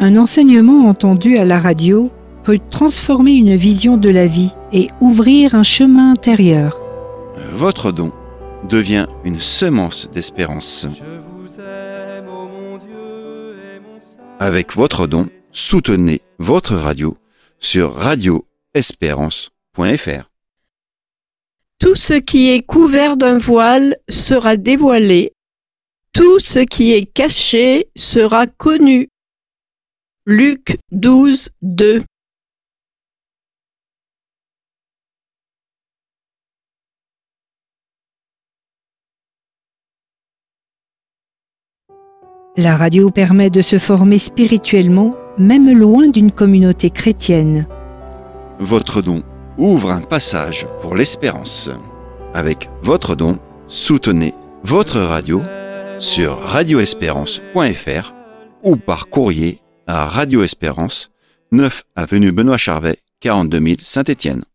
Un enseignement entendu à la radio peut transformer une vision de la vie et ouvrir un chemin intérieur. Votre don devient une semence d'espérance. Avec votre don, soutenez votre radio sur radioespérance.fr. Tout ce qui est couvert d'un voile sera dévoilé. Tout ce qui est caché sera connu. Luc 12, 2. La radio permet de se former spirituellement, même loin d'une communauté chrétienne. Votre don ouvre un passage pour l'espérance. Avec votre don, soutenez votre radio sur radioespérance.fr ou par courrier à Radio Espérance, 9 avenue Benoît Charvet, 42 000 Saint-Étienne.